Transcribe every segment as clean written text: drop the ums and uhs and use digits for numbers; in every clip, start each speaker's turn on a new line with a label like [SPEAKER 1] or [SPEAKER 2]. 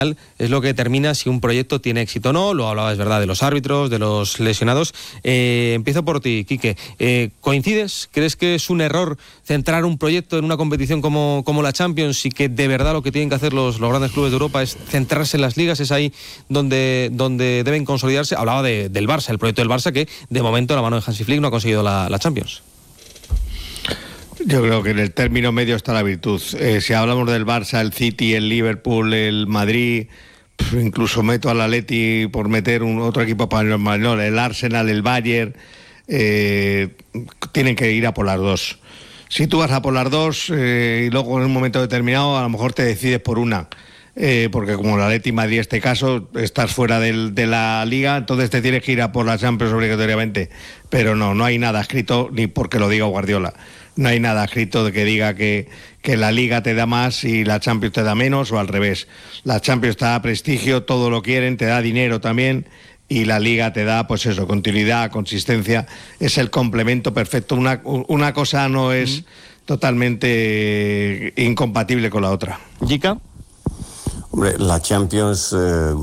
[SPEAKER 1] es lo que determina si un proyecto tiene éxito o no. Lo hablaba, es verdad, de los árbitros, de los lesionados. Empiezo por ti, Quique. ¿Coincides? ¿Crees que es un error centrar un proyecto en una competición como la Champions y que de verdad lo que tienen que hacer los grandes clubes de Europa es centrarse en las ligas? Es ahí donde deben consolidarse. Hablaba del Barça, el proyecto del Barça, que de momento la mano de Hansi Flick no ha conseguido la Champions.
[SPEAKER 2] Yo creo que en el término medio está la virtud. Si hablamos del Barça, el City, el Liverpool, el Madrid, incluso meto al Atleti por meter otro equipo español, el Arsenal, el Bayern, tienen que ir a por las dos. Si tú vas a por las dos y luego en un momento determinado a lo mejor te decides por una, porque como el Atleti Madrid en este caso estás fuera de la Liga, entonces te tienes que ir a por la Champions obligatoriamente. Pero no hay nada escrito, ni porque lo diga Guardiola. No hay nada escrito de que diga que la Liga te da más y la Champions te da menos, o al revés. La Champions te da prestigio, todo lo quieren, te da dinero también, y la Liga te da, pues eso, continuidad, consistencia. Es el complemento perfecto. Una cosa no es totalmente incompatible con la otra.
[SPEAKER 1] ¿Jica?
[SPEAKER 3] Hombre, la Champions,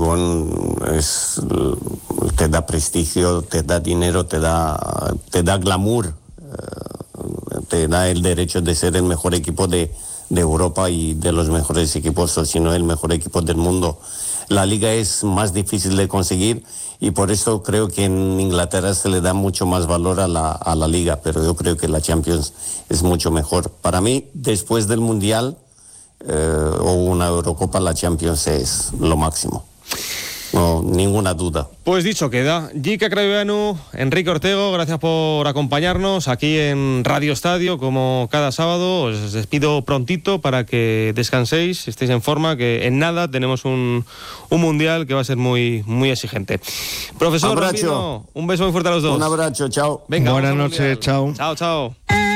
[SPEAKER 3] te da prestigio, te da dinero, te da glamour. Te da el derecho de ser el mejor equipo de Europa y de los mejores equipos, o si no el mejor equipo del mundo. La Liga es más difícil de conseguir y por eso creo que en Inglaterra se le da mucho más valor a la Liga, pero yo creo que la Champions es mucho mejor. Para mí, después del Mundial o una Eurocopa, la Champions es lo máximo. No, ninguna duda.
[SPEAKER 1] Pues dicho queda. Jica Crayoveanu, Enrique Ortego, gracias por acompañarnos aquí en Radio Estadio, como cada sábado. Os despido prontito para que descanséis, estéis en forma, que en nada tenemos un mundial que va a ser muy, muy exigente. Profesor Romino, un beso muy fuerte a los dos.
[SPEAKER 3] Un abrazo, chao.
[SPEAKER 1] Venga,
[SPEAKER 2] buenas noches, chao.
[SPEAKER 1] Chao.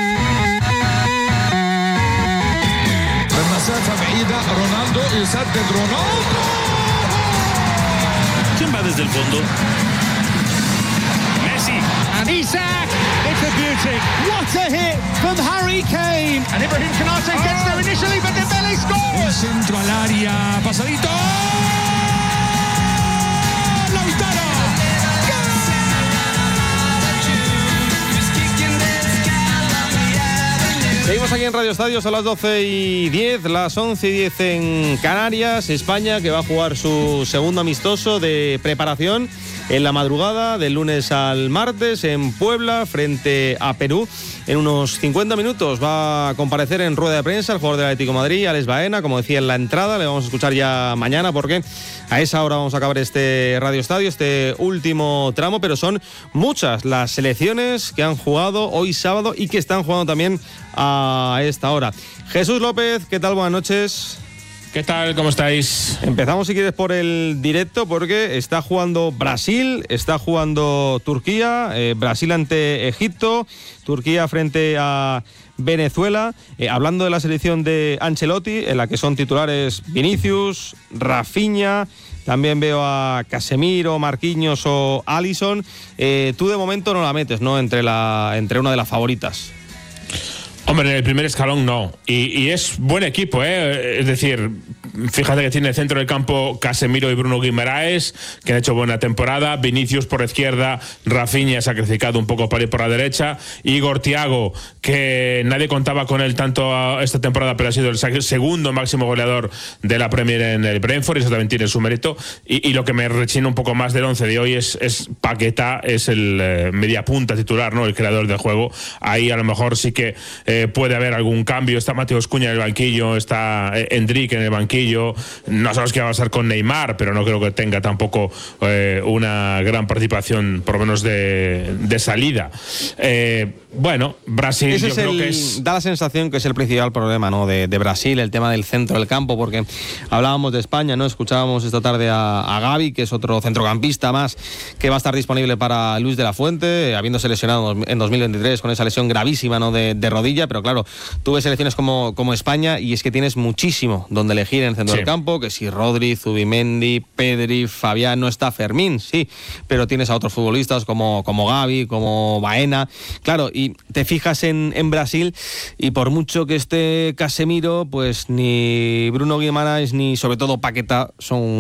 [SPEAKER 4] Ronaldo يسدد رونالدو.
[SPEAKER 5] ¿Quién va desde el fondo? Messi.
[SPEAKER 6] And Isak, it's a beauty. What a hit from Harry Kane. And Ibrahim Konate gets there initially, but Dembele scores.
[SPEAKER 4] El centro al área, pasadito. Lautaro.
[SPEAKER 1] Seguimos aquí en Radio Estadio, a las 12:10, las 11:10 en Canarias. España, que va a jugar su segundo amistoso de preparación en la madrugada del lunes al martes en Puebla frente a Perú. En unos 50 minutos va a comparecer en rueda de prensa el jugador del Atlético de Madrid, Alex Baena, como decía en la entrada. Le vamos a escuchar ya mañana porque a esa hora vamos a acabar este Radio Estadio, este último tramo, pero son muchas las selecciones que han jugado hoy sábado y que están jugando también a esta hora. Jesús López, ¿qué tal? Buenas noches.
[SPEAKER 7] ¿Qué tal? ¿Cómo estáis?
[SPEAKER 1] Empezamos, si quieres, por el directo, porque está jugando Brasil, está jugando Turquía, Brasil ante Egipto, Turquía frente a Venezuela. Hablando de la selección de Ancelotti, en la que son titulares Vinicius, Rafinha, también veo a Casemiro, Marquinhos o Alisson. Tú de momento no la metes, ¿no?, entre una de las favoritas.
[SPEAKER 7] Hombre, en el primer escalón no. Y es buen equipo, ¿eh? Es decir, fíjate que tiene centro del campo Casemiro y Bruno Guimaraes, que han hecho buena temporada. Vinicius por izquierda, Rafinha sacrificado un poco para ir por la derecha. Igor Thiago, que nadie contaba con él tanto esta temporada, pero ha sido el segundo máximo goleador de la Premier en el Brentford, y eso también tiene su mérito. Y lo que me rechina un poco más del 11 de hoy es Paquetá, es el media punta titular, ¿no?, el creador del juego. Ahí a lo mejor sí que puede haber algún cambio. Está Mateus Cunha en el banquillo, está Endrick en el banquillo. No sabemos qué va a pasar con Neymar, pero no creo que tenga tampoco una gran participación, por lo menos de salida. Bueno, Brasil,
[SPEAKER 1] ese
[SPEAKER 7] yo creo que es...
[SPEAKER 1] Da la sensación que es el principal problema, ¿no?, de Brasil, el tema del centro del campo, porque hablábamos de España, ¿no? Escuchábamos esta tarde a Gavi, que es otro centrocampista más que va a estar disponible para Luis de la Fuente, habiéndose lesionado en 2023 con esa lesión gravísima, ¿no?, de rodilla. Pero claro, tú ves selecciones como España y es que tienes muchísimo donde elegir en el centro del campo, que si Rodri, Zubimendi, Pedri, Fabián, no está Fermín, sí, pero tienes a otros futbolistas como Gavi, como Baena, claro, y te fijas en Brasil y por mucho que esté Casemiro, pues ni Bruno Guimaraes ni sobre todo Paquetá son